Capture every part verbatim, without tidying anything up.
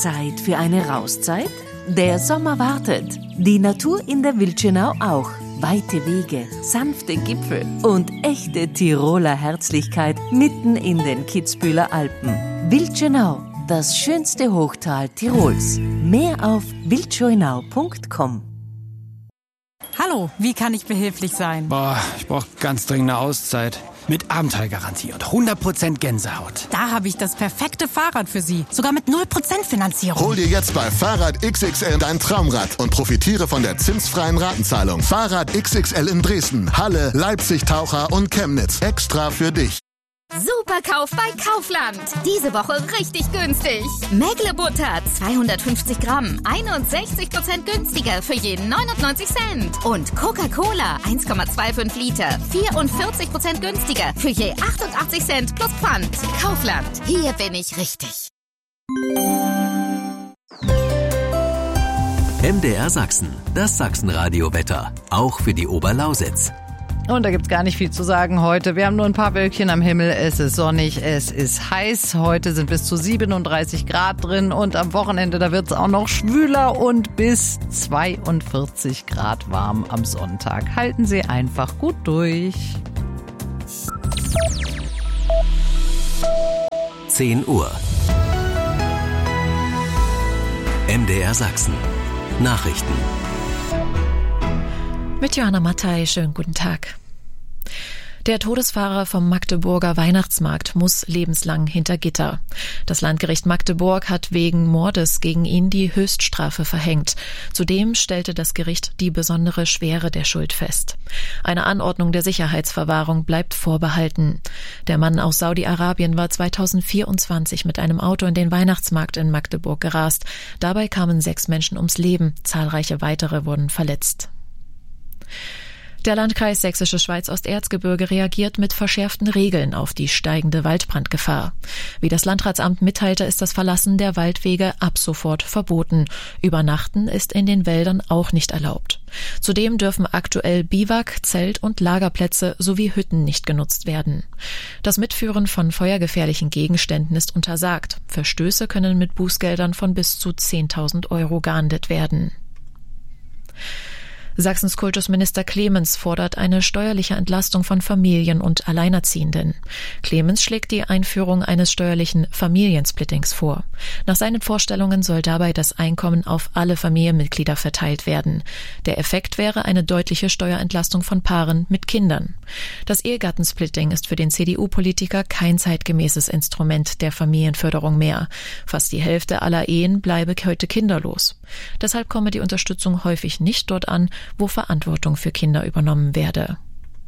Zeit für eine Rauszeit? Der Sommer wartet. Die Natur in der Wildschönau auch. Weite Wege, sanfte Gipfel und echte Tiroler Herzlichkeit mitten in den Kitzbüheler Alpen. Wildschönau, das schönste Hochtal Tirols. Mehr auf wildschönau punkt com. Hallo, wie kann ich behilflich sein? Boah, ich brauche ganz dringend eine Auszeit. Mit Abenteuergarantie und hundert Prozent Gänsehaut. Da habe ich das perfekte Fahrrad für Sie. Sogar mit null Prozent Finanzierung. Hol dir jetzt bei Fahrrad X X L dein Traumrad und profitiere von der zinsfreien Ratenzahlung. Fahrrad X X L in Dresden, Halle, Leipzig, Taucher und Chemnitz. Extra für dich. Superkauf bei Kaufland. Diese Woche richtig günstig. Mägle-Butter zweihundertfünfzig Gramm, einundsechzig Prozent günstiger für jeden neunundneunzig Cent. Und Coca-Cola eins Komma fünfundzwanzig Liter, vierundvierzig Prozent günstiger für je achtundachtzig Cent plus Pfand. Kaufland, hier bin ich richtig. M D R Sachsen, das Sachsenradio-Wetter, auch für die Oberlausitz. Und da gibt's gar nicht viel zu sagen heute. Wir haben nur ein paar Wölkchen am Himmel. Es ist sonnig, es ist heiß. Heute sind bis zu siebenunddreißig Grad drin und am Wochenende, da wird's auch noch schwüler und bis zweiundvierzig Grad warm am Sonntag. Halten Sie einfach gut durch. zehn Uhr. M D R Sachsen. Nachrichten. Mit Johanna Mattei, schönen guten Tag. Der Todesfahrer vom Magdeburger Weihnachtsmarkt muss lebenslang hinter Gitter. Das Landgericht Magdeburg hat wegen Mordes gegen ihn die Höchststrafe verhängt. Zudem stellte das Gericht die besondere Schwere der Schuld fest. Eine Anordnung der Sicherheitsverwahrung bleibt vorbehalten. Der Mann aus Saudi-Arabien war zweitausendvierundzwanzig mit einem Auto in den Weihnachtsmarkt in Magdeburg gerast. Dabei kamen sechs Menschen ums Leben, zahlreiche weitere wurden verletzt. Der Landkreis Sächsische Schweiz-Osterzgebirge reagiert mit verschärften Regeln auf die steigende Waldbrandgefahr. Wie das Landratsamt mitteilte, ist das Verlassen der Waldwege ab sofort verboten. Übernachten ist in den Wäldern auch nicht erlaubt. Zudem dürfen aktuell Biwak-, Zelt- und Lagerplätze sowie Hütten nicht genutzt werden. Das Mitführen von feuergefährlichen Gegenständen ist untersagt. Verstöße können mit Bußgeldern von bis zu zehntausend Euro geahndet werden. Sachsens Kultusminister Clemens fordert eine steuerliche Entlastung von Familien und Alleinerziehenden. Clemens schlägt die Einführung eines steuerlichen Familiensplittings vor. Nach seinen Vorstellungen soll dabei das Einkommen auf alle Familienmitglieder verteilt werden. Der Effekt wäre eine deutliche Steuerentlastung von Paaren mit Kindern. Das Ehegattensplitting ist für den C D U-Politiker kein zeitgemäßes Instrument der Familienförderung mehr. Fast die Hälfte aller Ehen bleibe heute kinderlos. Deshalb komme die Unterstützung häufig nicht dort an, wo Verantwortung für Kinder übernommen werde.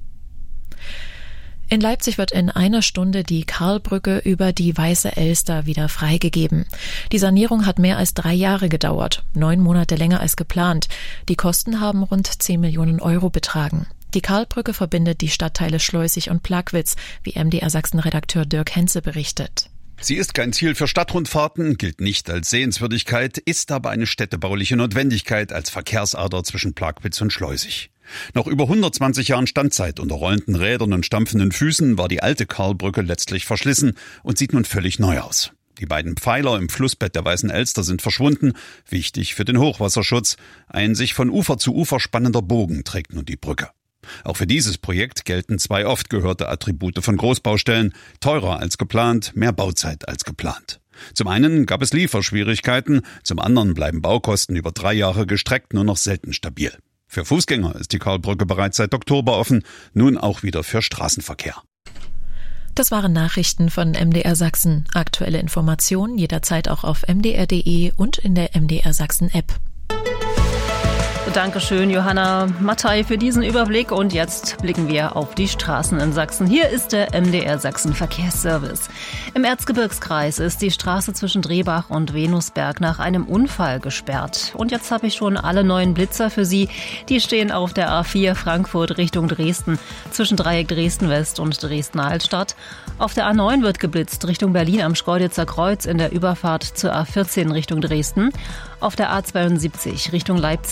In Leipzig wird in einer Stunde die Karlbrücke über die Weiße Elster wieder freigegeben. Die Sanierung hat mehr als drei Jahre gedauert, neun Monate länger als geplant. Die Kosten haben rund zehn Millionen Euro betragen. Die Karlbrücke verbindet die Stadtteile Schleusig und Plagwitz, wie M D R Sachsen-Redakteur Dirk Henze berichtet. Sie ist kein Ziel für Stadtrundfahrten, gilt nicht als Sehenswürdigkeit, ist aber eine städtebauliche Notwendigkeit als Verkehrsader zwischen Plagwitz und Schleusig. Nach über hundertzwanzig Jahren Standzeit unter rollenden Rädern und stampfenden Füßen war die alte Karlbrücke letztlich verschlissen und sieht nun völlig neu aus. Die beiden Pfeiler im Flussbett der Weißen Elster sind verschwunden, wichtig für den Hochwasserschutz. Ein sich von Ufer zu Ufer spannender Bogen trägt nun die Brücke. Auch für dieses Projekt gelten zwei oft gehörte Attribute von Großbaustellen: teurer als geplant, mehr Bauzeit als geplant. Zum einen gab es Lieferschwierigkeiten, zum anderen bleiben Baukosten über drei Jahre gestreckt nur noch selten stabil. Für Fußgänger ist die Karlbrücke bereits seit Oktober offen, nun auch wieder für Straßenverkehr. Das waren Nachrichten von M D R Sachsen. Aktuelle Informationen jederzeit auch auf m d r punkt d e und in der M D R Sachsen App. Dankeschön, Johanna Mattei, für diesen Überblick. Und jetzt blicken wir auf die Straßen in Sachsen. Hier ist der M D R Sachsen Verkehrsservice. Im Erzgebirgskreis ist die Straße zwischen Drehbach und Venusberg nach einem Unfall gesperrt. Und jetzt habe ich schon alle neuen Blitzer für Sie. Die stehen auf der A vier Frankfurt Richtung Dresden, zwischen Dreieck Dresden-West und Dresden-Altstadt. Auf der A neun wird geblitzt Richtung Berlin am Schkeuditzer Kreuz in der Überfahrt zur A vierzehn Richtung Dresden. Auf der A zweiundsiebzig Richtung Leipzig zwischen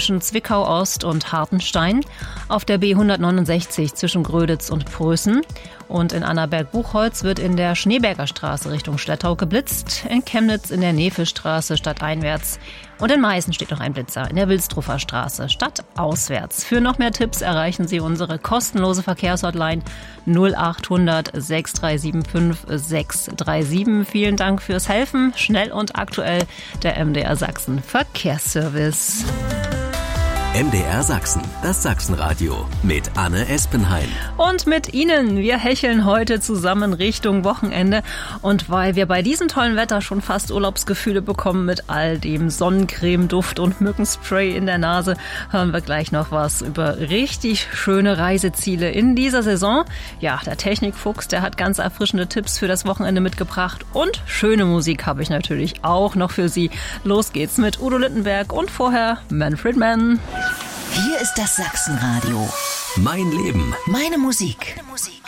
zwischen Zwickau Ost und Hartenstein, auf der B hundertneunundsechzig zwischen Gröditz und Prößen. Und in Annaberg-Buchholz wird in der Schneeberger Straße Richtung Schlettau geblitzt, in Chemnitz in der Nefelstraße stadteinwärts und in Meißen steht noch ein Blitzer in der Wilsdruffer Straße stadtauswärts. Für noch mehr Tipps erreichen Sie unsere kostenlose Verkehrshotline null acht hundert sechs drei sieben fünf sechs drei sieben. Vielen Dank fürs Helfen. Schnell und aktuell der M D R Sachsen Verkehrsservice. M D R Sachsen, das Sachsenradio mit Anne Espenheim. Und mit Ihnen, wir hecheln heute zusammen Richtung Wochenende. Und weil wir bei diesem tollen Wetter schon fast Urlaubsgefühle bekommen mit all dem Sonnencreme, Duft und Mückenspray in der Nase, hören wir gleich noch was über richtig schöne Reiseziele in dieser Saison. Ja, der Technikfuchs, der hat ganz erfrischende Tipps für das Wochenende mitgebracht. Und schöne Musik habe ich natürlich auch noch für Sie. Los geht's mit Udo Lindenberg und vorher Manfred Mann. Hier ist das Sachsenradio. Mein Leben. Meine Musik. Meine Musik.